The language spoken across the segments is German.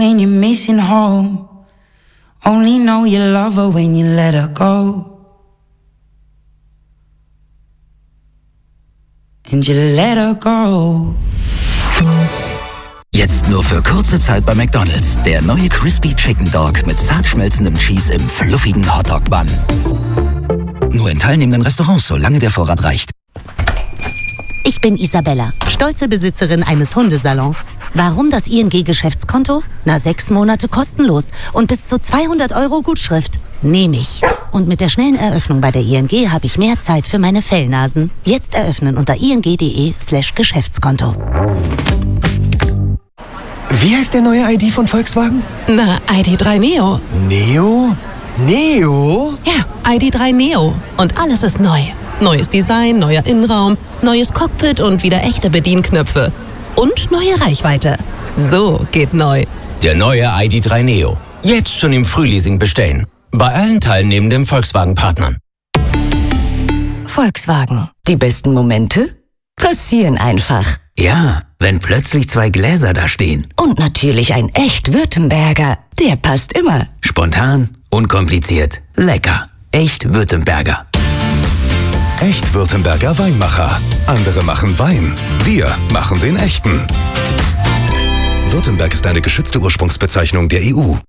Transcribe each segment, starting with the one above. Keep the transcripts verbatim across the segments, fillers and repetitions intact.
when you're missing home. Only know you love her when you let her go. And you let her go. Jetzt nur für kurze Zeit bei McDonald's. Der neue Crispy Chicken Dog mit zart schmelzendem Cheese im fluffigen Hotdog-Bun. Nur in teilnehmenden Restaurants, solange der Vorrat reicht. Ich bin Isabella, stolze Besitzerin eines Hundesalons. Warum das I N G-Geschäftskonto? Na, sechs Monate kostenlos und bis zu zweihundert Euro Gutschrift. Nehme ich. Und mit der schnellen Eröffnung bei der I N G habe ich mehr Zeit für meine Fellnasen. Jetzt eröffnen unter ing.de slash Geschäftskonto. Wie heißt der neue I D von Volkswagen? Na, I D drei Neo. Neo? Neo? Ja, I D drei Neo. Und alles ist neu. Neues Design, neuer Innenraum, neues Cockpit und wieder echte Bedienknöpfe. Und neue Reichweite. So geht neu. Der neue I D drei Neo. Jetzt schon im Frühleasing bestellen. Bei allen teilnehmenden Volkswagen-Partnern. Volkswagen. Die besten Momente passieren einfach. Ja, wenn plötzlich zwei Gläser da stehen. Und natürlich ein echt Württemberger. Der passt immer. Spontan, unkompliziert, lecker. Echt Württemberger. Echt Württemberger Weinmacher. Andere machen Wein. Wir machen den echten. Württemberg ist eine geschützte Ursprungsbezeichnung der E U.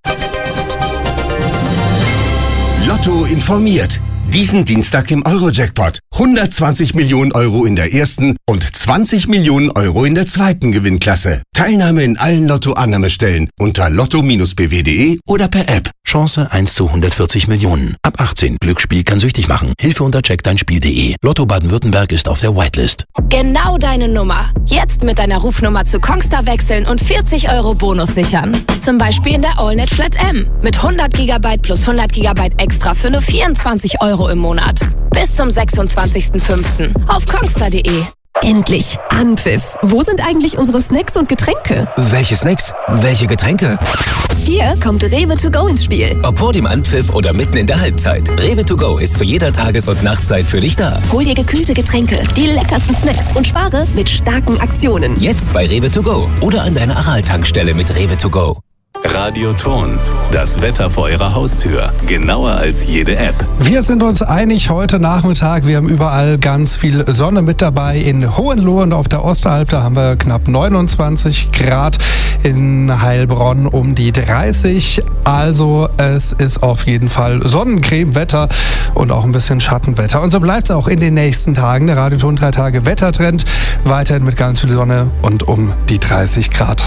Lotto informiert. Diesen Dienstag im Euro-Jackpot. hundertzwanzig Millionen Euro in der ersten und zwanzig Millionen Euro in der zweiten Gewinnklasse. Teilnahme in allen Lotto-Annahmestellen unter lotto Bindestrich b w punkt de oder per App. Chance eins zu hundertvierzig Millionen. Ab achtzehn. Glücksspiel kann süchtig machen. Hilfe unter check dein spiel punkt de. Lotto Baden-Württemberg ist auf der Whitelist. Genau deine Nummer. Jetzt mit deiner Rufnummer zu Kongstar wechseln und vierzig Euro Bonus sichern. Zum Beispiel in der AllNet Flat M. Mit hundert Gigabyte plus hundert Gigabyte extra für nur vierundzwanzig Euro im Monat. Bis zum sechsundzwanzigsten fünften auf kongstar punkt de. Endlich. Anpfiff. Wo sind eigentlich unsere Snacks und Getränke? Welche Snacks? Welche Getränke? Hier kommt Rewe to go ins Spiel. Ob vor dem Anpfiff oder mitten in der Halbzeit. Rewe to go ist zu jeder Tages- und Nachtzeit für dich da. Hol dir gekühlte Getränke, die leckersten Snacks und spare mit starken Aktionen. Jetzt bei Rewe to go oder an deiner Aral-Tankstelle mit Rewe to go. Radioton, das Wetter vor Ihrer Haustür. Genauer als jede App. Wir sind uns einig heute Nachmittag. Wir haben überall ganz viel Sonne mit dabei. In Hohenlohe und auf der Osteralp, da haben wir knapp neunundzwanzig Grad. In Heilbronn um die dreißig. Also es ist auf jeden Fall Sonnencreme-Wetter und auch ein bisschen Schattenwetter. Und so bleibt es auch in den nächsten Tagen. Der Radioton drei Tage Wettertrend. Weiterhin mit ganz viel Sonne und um die dreißig Grad.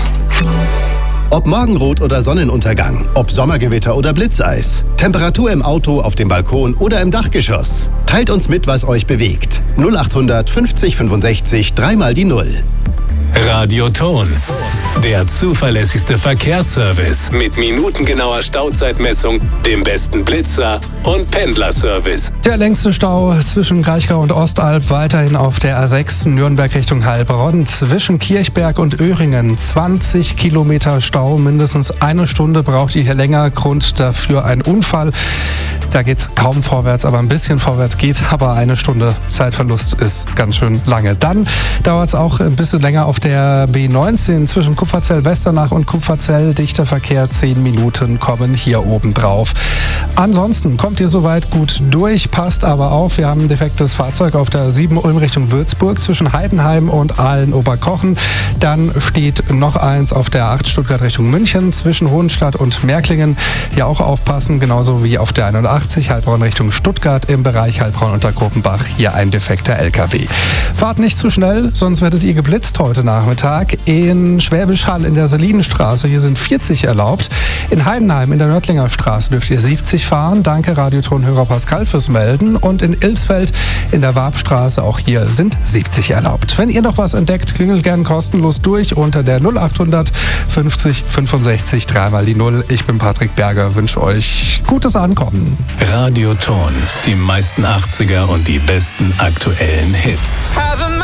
Ob Morgenrot oder Sonnenuntergang, ob Sommergewitter oder Blitzeis, Temperatur im Auto, auf dem Balkon oder im Dachgeschoss. Teilt uns mit, was euch bewegt. null achthundert fünfzig fünfundsechzig dreimal die Null. Radioton, der zuverlässigste Verkehrsservice mit minutengenauer Stauzeitmessung, dem besten Blitzer und Pendlerservice. Der längste Stau zwischen Kraichgau und Ostalb weiterhin auf der A sechs Nürnberg Richtung Heilbronn. Zwischen Kirchberg und Öhringen zwanzig Kilometer Stau. Mindestens eine Stunde braucht ihr hier länger. Grund dafür ein Unfall. Da geht's kaum vorwärts, aber ein bisschen vorwärts geht. Aber eine Stunde Zeitverlust ist ganz schön lange. Dann dauert es auch ein bisschen länger auf der B neunzehn zwischen Kupferzell-Westernach und Kupferzell. Dichter Verkehr, zehn Minuten kommen hier oben drauf. Ansonsten kommt ihr soweit gut durch, passt aber auf. Wir haben ein defektes Fahrzeug auf der sieben Ulm Richtung Würzburg zwischen Heidenheim und Aalen-Oberkochen. Dann steht noch eins auf der acht Stuttgart Richtung München zwischen Hohenstadt und Märklingen. Hier auch aufpassen, genauso wie auf der einundachtzig Heilbronn Richtung Stuttgart im Bereich Heilbronn unter Kopenbach. Hier ein defekter L K W. Fahrt nicht zu schnell, sonst werdet ihr geblitzt heute Nachmittag. In Schwäbisch Hall in der Selinenstraße, hier sind vierzig erlaubt. In Heidenheim in der Nördlinger Straße dürft ihr siebzig fahren. Danke Radiotonhörer Pascal fürs Melden. Und in Ilsfeld in der Warpstraße, auch hier sind siebzig erlaubt. Wenn ihr noch was entdeckt, klingelt gern kostenlos durch unter der null achthundert fünfzig fünfundsechzig dreimal die Null. Ich bin Patrick Berger, wünsche euch gutes Ankommen. Radioton, die meisten achtziger und die besten aktuellen Hits.